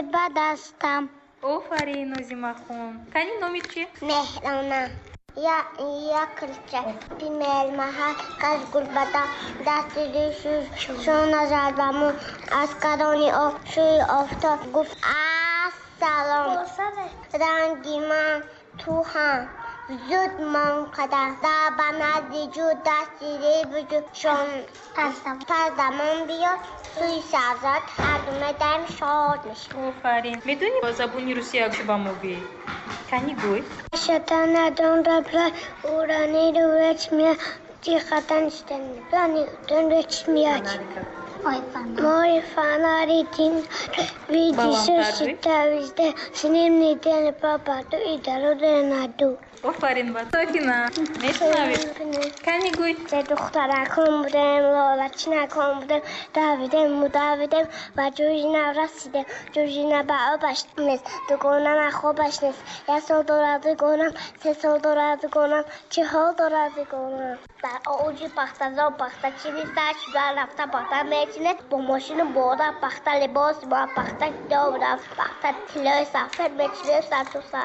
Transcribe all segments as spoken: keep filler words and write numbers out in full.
Бад ҳастам. Офарин, Нозимахон. Кани номи чӣ? Меҳрона. Я я килча бимелмаҳа қаз гулбада дастири шона задаму аскарони об шӯи офтоб гуфт ассалом ранги ман ту ҳам зуд ман қадар даба назди ҷу дастири буҷу шон паздамон биё суи савзат ҳардуме даим шод мешавем. Офарин. Медони ба забони русия чӣ ба мо гӯй? Кани гӯй? Шатанадон рабла урани рӯечмия чихатанистен плани донречмияч мой фонари тин видиши тавизде снимни ден пападу идаруде наду. Офарин ба Сокина. Мешунавед? Кани гӯй? Се духтаракон будем, лолачинакон будем, давидем, мудавидем ва ҷӯжина расидем. Ҷӯжина ба обаш нест, дугона нахобаш нест. Як сол дорад дугонам, се сол дорад дугонам, чиҳол дорад дугонам. Дар овҷи пахтазор пахтачини сач ва рафта пахта мечинед, бо мошину бода пахта либос ва пахта китоб рафт пахта тиллои сафед мечинед сар ту сар.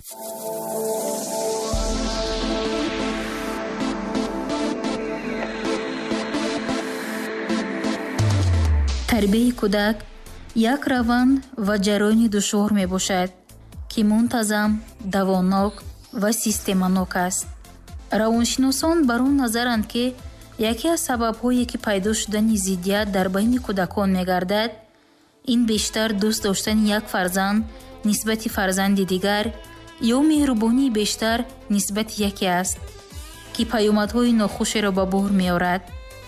тарбияи кӯдак як раванд ва ҷарони душвор мебошад, ки мунтазам, давонок ва системанок аст. равоншиносон бар он назаранд, ки яке аз сабабҳое ки пайдо шудани зиддият дар байни кӯдакон мегардад, ин бештар дӯст доштани як фарзанд нисбати фарзанди дигар ё меҳрубонии бештар нисбати яке аст, ки паёмадҳои нохушеро ба бор меорад.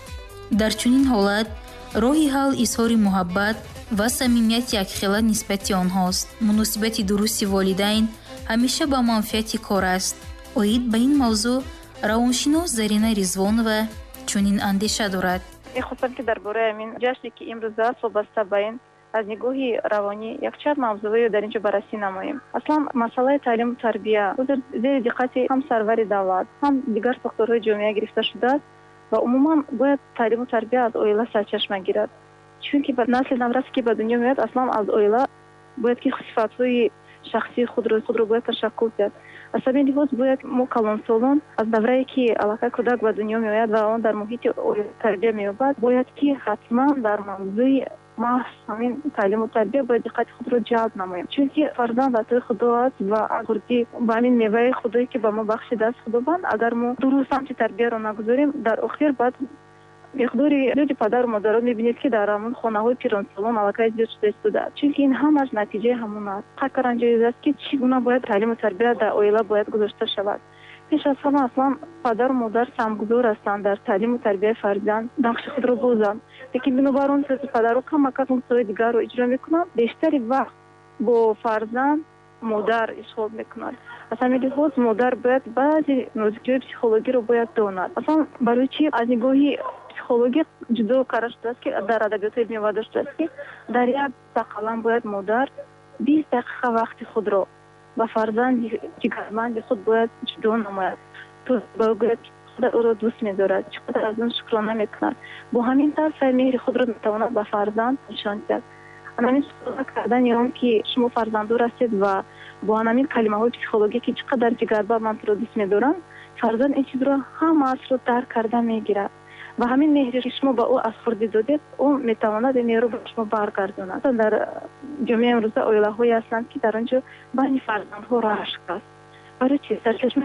дар чунин ҳолат роҳи ҳал изҳори муҳаббат ва самимияти якхела нисбати онҳост. муносибати дурусти волидайн ҳамеша ба манфиати кор аст. оид ба ин мавзӯъ равоншинос Зарина Ризвонова чунин андеша дорад. мехостам ки дар бораи ҳамин ҷашне ки имрӯз аст вобаста ба ин аз нигоҳи равонӣ якчанд мавзӯъҳои дар ин ҷо баррасӣ намоем. аслан масъалаи таълиму тарбия ҳозир зери диққати ҳам сарвари давлат, ҳам дигар факторҳои ҷомеа гирифта шудааст ва умуман бояд таълиму тарбия аз оила сарчашма гирад. чунки ба насли наврасе ки ба дунё меояд аслан аз оила бояд ки сифатҳои шахсии худро худро бояд ташаккул кунад. аз ҳамин лиҳоз бояд мо калонсолон аз даврае ки аллакай кӯдак ба дунё меояд ва он дар муҳити оила тарбия меёбад бояд ки ҳатман дар мавзӯи маҳз ҳамин таълиму тарбия бояд диққати худро ҷалб намоем, чунки фарзанд атои худо аст ва хурдӣ ба ҳамин меваи худое ки ба мо бахшидааст худованд, агар мо дуруст самти тарбияро нагузорем, дар охир баъд миқдори зиёди падару модарон мебинед ки дар ҳамон хонаҳои пиронсолон аллакай зиёд шуда истодааст, чунки ин ҳамаш натиҷаи ҳамон аст. қайкар анҷоизаст ки чӣ гуна бояд таълиму тарбия дар оила бояд гузошта шавад. пеш аз ҳама аслан падару модар самгузор ҳастанд дар таълиму тарбияи фарзанд, нақши худро бозанд. лекин бинобар он падару камакак функсияҳои дигарро иҷро мекунанд, бештари вақт бо фарзанд модар ишғол мекунад. аз ҳамин лиҳоз модар бояд баъзе нозикиҳои психологиро бояд донад. аслан барои чӣ аз нигоҳи психология ҷудо карда шудааст ки дар адабиёти илмӣ ваъда шудааст ки дар як сақалан бояд модар бист дақиқа вақти худро ба фарзанди ҷигарманди худ бояд ҷудо намояд, то бояд худа ӯро дӯст медорад, чӣ қадар аз он шукрона мекунад. бо ҳамин тарз сай меҳри худро метавонад ба фарзанд нишон диҳад. ҳамин суола кардани он ки шумо фарзанддор ҳастед ва бо ҳамин калимаҳои психологӣ ки чӣ қадар ҷигарба ман туро дӯст медорам, фарзанд ин чизро ҳамаашро дарк карда мегирад ва ҳамин меҳре ки шумо ба ӯ аз хурдӣ додед, он метавонад ин меҳрро ба шумо баргардонад. дар ҷомеаи имрӯза оилаҳое ҳастанд ки дар он ҷо байни фарзандҳо рашк аст. барои чи сарчашма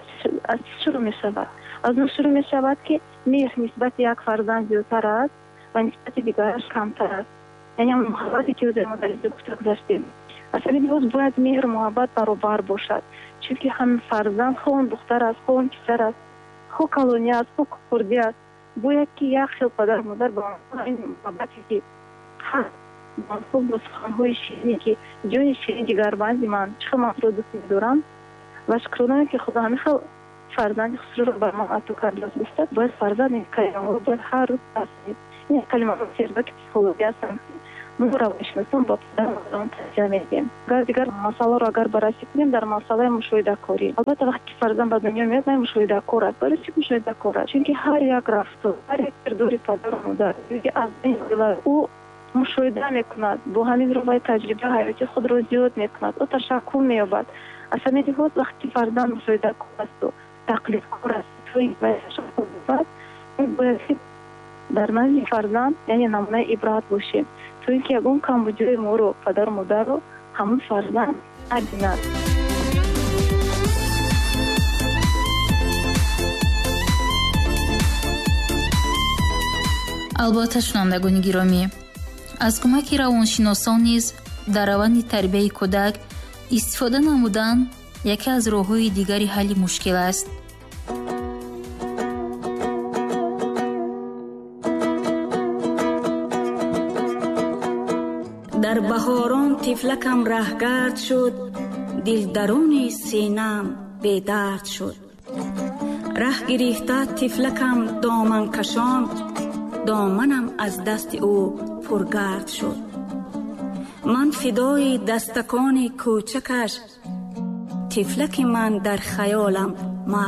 аз чӣ шурӯъ мешавад? аз он шурӯъ мешавад ки меҳр нисбати як фарзанд зиёдтар аст ва нисбати дигараш камтар аст. яъне муҳаббате ки ӯзер мо дар ин ҷо гуфта гузаштем. аз ҳамин лиҳоз бояд меҳру муҳаббат баробар бошад, чунки ҳамин фарзанд хо он духтар аст, хо он писар аст, хо калонӣ аст, хо хурдӣ аст, бояд ки як хел падару модар ба ин муҳаббате ки ҳаст ба онҳо бо суханҳои ширине ки ҷони ширин ҷигарбанди ман чӣ хел манро дӯст медорам ва шукронае ки худо ҳамин хел фарзанди хусрӯро бар ман ато кардааст гуфтад, бояд фарзанд ин калимаҳоро бояд ҳар рӯз аснед. ин калимаҳои сербаки психология ҳастанд ки мо равоншиносон ба падару модарон тавсия медиҳем. агар дигар масъаларо агар баррасӣ кунем, дар масъалаи мушоҳидакорӣ, албатта вақте ки фарзанд ба дунё меояд на мушоҳидакор аст. барои чӣ мушоҳидакор аст? чунки ҳар як рафтор, ҳар як кирдори падару модар аз бин ӯ мушоҳида мекунад, бо ҳамин роваи таҷриба ҳаёти худро зиёд мекунад, ӯ ташаккул меёбад. аз ҳамин ҷиҳат вақти фарзанд мушоҳидакор асту тақлидкор аст, тои ташаккул меёбад, ин бояд ки дар назди фарзанд яъне намунаи ибрат бошем, то ин ки ягон камбудиёи моро падару модарро ҳамон фарзанд набинад. албатта шунавандагони гиромӣ, аз кӯмаки равоншиносон низ дар раванди тарбияи кӯдак истифода намудан яке аз роҳҳои дигари ҳалли мушкил аст. дар баҳорон тифлакам раҳгард шуд, дилдарони синам бедард шуд. раҳ гирифта тифлакам доман кашонд, доманам аз дасти ӯ пургард шуд. ман фидои дастакони кӯчакаш, тифлаки ман дар хаёлам